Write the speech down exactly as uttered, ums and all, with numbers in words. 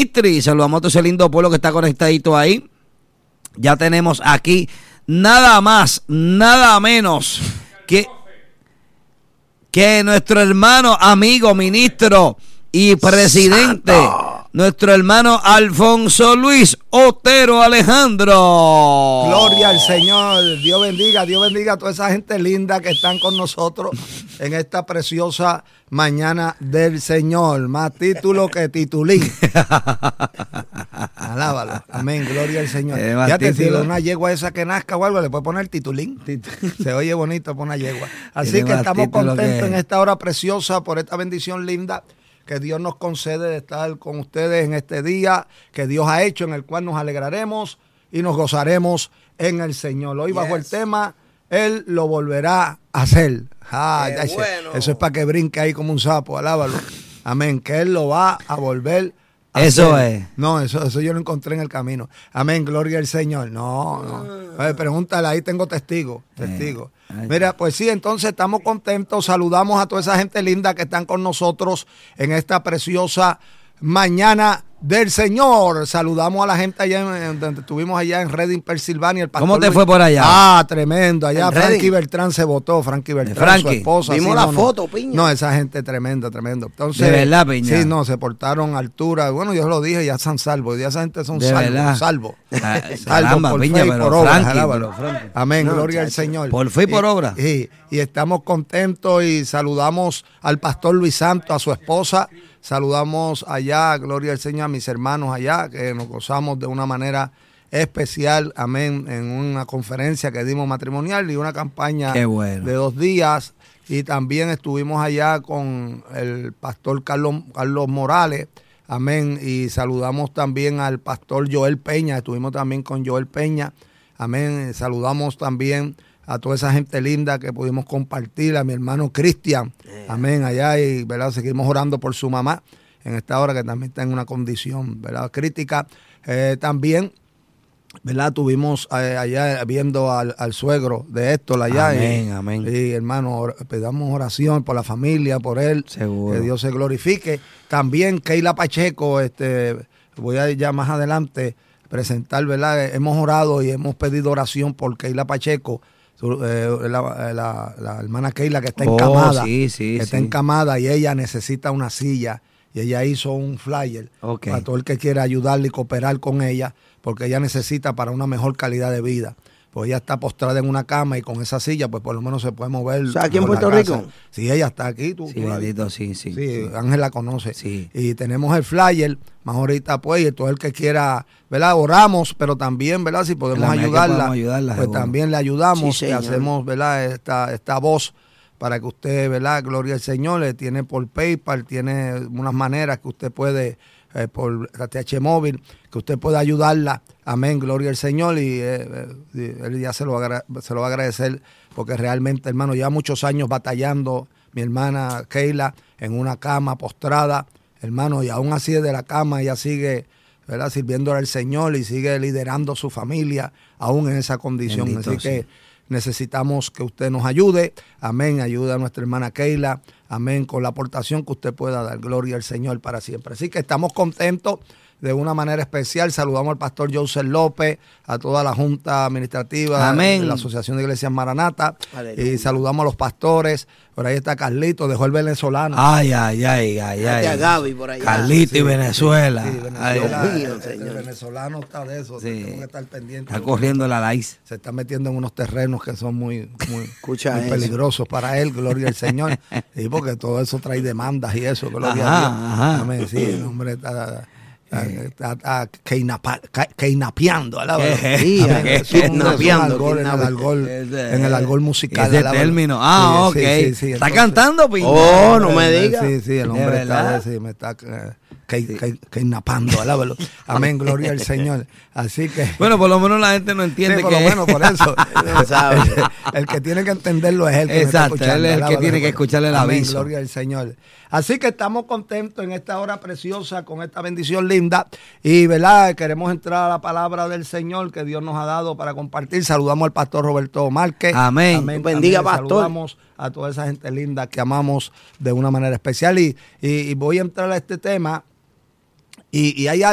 Ministry. Saludamos a todo ese lindo pueblo que está conectadito ahí. Ya tenemos aquí nada más, nada menos que, que nuestro hermano, amigo, ministro y presidente, Santo. Nuestro hermano Alfonso Luis Otero Alejandro. Gloria al Señor. Dios bendiga, Dios bendiga a toda esa gente linda que están con nosotros en esta preciosa mañana del Señor. Más título que titulín. Alábalo. Amén. Gloria al Señor. Eh, ya te digo, una yegua esa que nazca o algo, le puede poner titulín. Se oye bonito por una yegua. Así que estamos contentos que... en esta hora preciosa por esta bendición linda que Dios nos concede de estar con ustedes en este día que Dios ha hecho, en el cual nos alegraremos y nos gozaremos en el Señor. Hoy yes. bajo el tema, Él lo volverá a hacer. Ah, ya bueno. Eso es para que brinque ahí como un sapo, alábalo. Amén, que Él lo va a volver a eso hacer. es. No, eso, eso yo lo encontré en el camino. Amén, gloria al Señor. No, no. A ver, pregúntale, ahí tengo testigos, testigos. Eh. Mira, pues sí, entonces estamos contentos, saludamos a toda esa gente linda que están con nosotros en esta preciosa mañana del Señor. Saludamos a la gente allá, en, donde estuvimos allá en Reading, Pensilvania. El ¿Cómo te Luis, fue por allá? Ah, tremendo, allá Frankie Beltrán se votó, Frankie Beltrán, Frankie. su esposa. Vimos sí, la no, foto, no. Piña. No, esa gente tremenda, tremendo. Entonces, de verdad, Piña. Sí, no, se portaron a altura. Bueno, yo lo dije, ya están salvos, ya esa gente son salvos, salvos. Salvos por Piña, fe y por obra. Frankie, pero Frankie. Amén, no, gloria chacho. al Señor. Por fe y por obra. Y, y, y estamos contentos y saludamos al pastor Luis Santo, a su esposa. Saludamos allá, gloria al Señor, a mis hermanos allá, que nos gozamos de una manera especial, amén, en una conferencia que dimos matrimonial y una campaña bueno. de dos días. Y también estuvimos allá con el pastor Carlos, Carlos Morales, amén, y saludamos también al pastor Joel Peña, estuvimos también con Joel Peña, amén, saludamos también a toda esa gente linda que pudimos compartir, a mi hermano Cristian, yeah. amén, allá, y verdad, seguimos orando por su mamá en esta hora que también está en una condición, verdad, crítica. Eh, también, verdad, tuvimos eh, allá viendo al, al suegro de Héctor allá. Amén, y, amén. Y hermano, or, pedamos oración por la familia, por él, seguro. Que Dios se glorifique. También Keila Pacheco, este, voy a ya más adelante presentar, verdad, hemos orado y hemos pedido oración por Keila Pacheco. Eh, la, la, la hermana Keila que está encamada, oh, sí, sí, que está sí. encamada y ella necesita una silla y ella hizo un flyer okay. para todo el que quiera ayudarle y cooperar con ella porque ella necesita para una mejor calidad de vida. Pues ella está postrada en una cama y con esa silla pues por lo menos se puede mover. O sea, aquí en Puerto Rico. Sí, ella está aquí. Tú, sí, tú bendito, sí, sí. Sí, Ángel la conoce. Sí. Y tenemos el flyer, más ahorita pues, y todo el que quiera, ¿verdad? Oramos, pero también, ¿verdad? Si podemos ayudarla, podemos ayudarla, pues seguro. También le ayudamos sí, y hacemos, ¿verdad? Esta, esta voz para que usted, ¿verdad? Gloria al Señor, le tiene por PayPal, tiene unas maneras que usted puede... Eh, por la T H móvil, que usted pueda ayudarla, amén, gloria al Señor, y eh, eh, él ya se lo, agra- se lo va a agradecer, porque realmente, hermano, lleva muchos años batallando, mi hermana Keila, en una cama postrada, hermano, y aún así de la cama ella sigue, ¿verdad?, sirviéndole al Señor y sigue liderando su familia, aún en esa condición, bendito, así sí. que necesitamos que usted nos ayude, amén, ayude a nuestra hermana Keila, amén, con la aportación que usted pueda dar, gloria al Señor para siempre. Así que estamos contentos de una manera especial, saludamos al pastor Joseph López, a toda la Junta Administrativa amén. De la Asociación de Iglesias Maranata, aleluya. Y saludamos a los pastores, por ahí está Carlito, dejó el venezolano. Ay, ay, ay, ay, ay. A Gaby por allá. Carlito sí, y Venezuela. Sí, Venezuela, ay, el, mío, el, señor. el venezolano está de eso, sí. tenemos que estar pendientes. Está corriendo la laiz. Se está metiendo en unos terrenos que son muy, muy, Escucha muy eso. peligrosos para él, gloria al Señor. Sí, porque todo eso trae demandas y eso, gloria ajá, a Dios. Ajá. Amén, sí, el hombre está, está, está, está keinapa, keinapeando, alábalo. Sí, Amén, que- eso es un- kidnapeando, es un algor, en el algor, Ese- en el algor musical. ese alábalo. término. Ah, Sí, ok. sí, sí, sí, ¿Está entonces- cantando, Piña? Oh, no me digas. Sí, sí, el hombre ¿De está, verdad? sí, me está eh, que, que, keinapando, alábalo. Amén, gloria al Señor. Así que... Bueno, por lo menos la gente no entiende Sí, por que lo menos por eso. No sabe. el, el que tiene que entenderlo es él que exacto, me está escuchando. él es el que Alábalo, tiene que escucharle el amén, aviso. Gloria al Señor. Así que estamos contentos en esta hora preciosa con esta bendición linda y verdad queremos entrar a la palabra del Señor que Dios nos ha dado para compartir. Saludamos al pastor Roberto Márquez. Amén. Amén. Bendiga, También pastor. Saludamos a toda esa gente linda que amamos de una manera especial y, y, y voy a entrar a este tema y, y hay algo